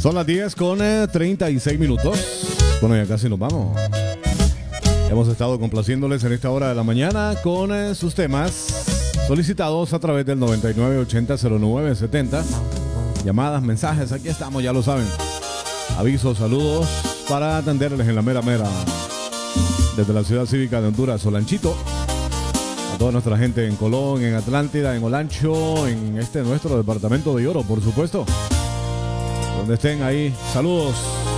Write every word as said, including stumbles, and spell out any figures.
Son las diez con treinta y seis minutos. Bueno, ya casi nos vamos. Hemos estado complaciéndoles en esta hora de la mañana con eh, sus temas solicitados a través del noventa y nueve ochenta cero nueve setenta. Llamadas, mensajes, aquí estamos, ya lo saben. Avisos, saludos para atenderles en la mera mera. Desde la ciudad cívica de Honduras, Solanchito. A toda nuestra gente en Colón, en Atlántida, en Olancho, en este nuestro departamento de Oro, por supuesto. Donde estén ahí, saludos.